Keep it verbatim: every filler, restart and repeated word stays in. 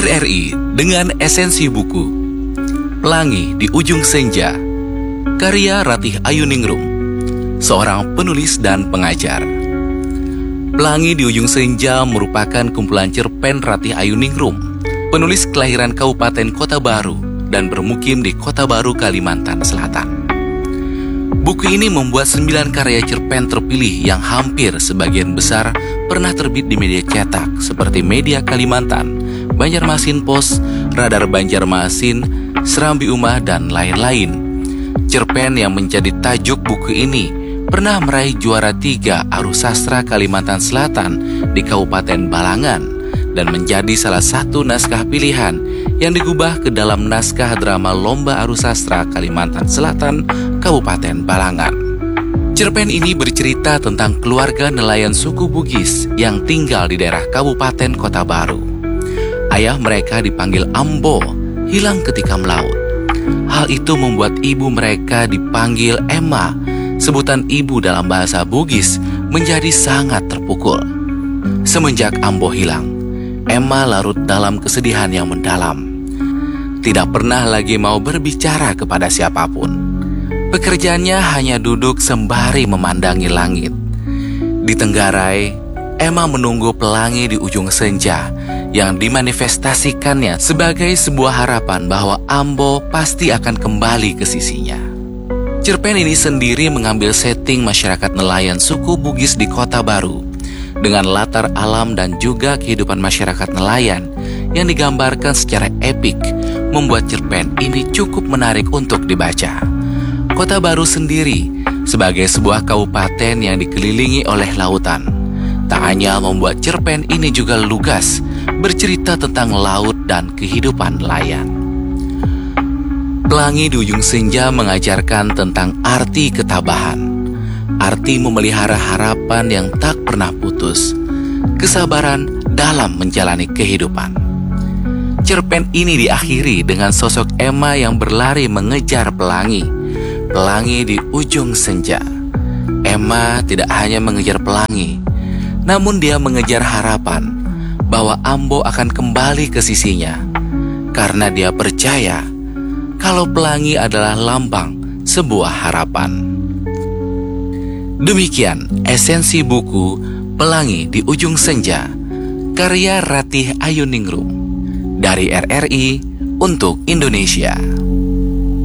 R R I dengan esensi buku Pelangi di Ujung Senja, karya Ratih Ayuningrum, seorang penulis dan pengajar. Pelangi di Ujung Senja merupakan kumpulan cerpen Ratih Ayuningrum, penulis kelahiran Kabupaten Kota Baru dan bermukim di Kota Baru, Kalimantan Selatan. Buku ini membuat sembilan karya cerpen terpilih yang hampir sebagian besar pernah terbit di media cetak seperti Media Kalimantan, Banjarmasin Pos, Radar Banjarmasin, Serambi Umah, dan lain-lain. Cerpen yang menjadi tajuk buku ini pernah meraih juara tiga Arus Sastra Kalimantan Selatan di Kabupaten Balangan dan menjadi salah satu naskah pilihan yang digubah ke dalam naskah drama Lomba Arus Sastra Kalimantan Selatan Kabupaten Balangan. Cerpen ini bercerita tentang keluarga nelayan suku Bugis yang tinggal di daerah Kabupaten Kota Baru. Ayah mereka dipanggil Ambo, hilang ketika melaut. Hal itu membuat ibu mereka dipanggil Emma. Sebutan ibu dalam bahasa Bugis menjadi sangat terpukul. Semenjak Ambo hilang, Emma larut dalam kesedihan yang mendalam. Tidak pernah lagi mau berbicara kepada siapapun. Pekerjaannya hanya duduk sembari memandangi langit. Di Tenggarai, Emma menunggu pelangi di ujung senja yang dimanifestasikannya sebagai sebuah harapan bahwa Ambo pasti akan kembali ke sisinya. Cerpen ini sendiri mengambil setting masyarakat nelayan suku Bugis di Kota Baru dengan latar alam dan juga kehidupan masyarakat nelayan yang digambarkan secara epik, membuat cerpen ini cukup menarik untuk dibaca. Kota Baru sendiri sebagai sebuah kabupaten yang dikelilingi oleh lautan, tak hanya membuat cerpen ini juga lugas bercerita tentang laut dan kehidupan nelayan. Pelangi di Ujung Senja mengajarkan tentang arti ketabahan, arti memelihara harapan yang tak pernah putus, kesabaran dalam menjalani kehidupan. Cerpen ini diakhiri dengan sosok Emma yang berlari mengejar pelangi, pelangi di ujung senja. Emma tidak hanya mengejar pelangi, namun dia mengejar harapan bahwa Ambo akan kembali ke sisinya, karena dia percaya kalau pelangi adalah lambang sebuah harapan. Demikian esensi buku Pelangi di Ujung Senja, karya Ratih Ayuningrum, dari R R I untuk Indonesia.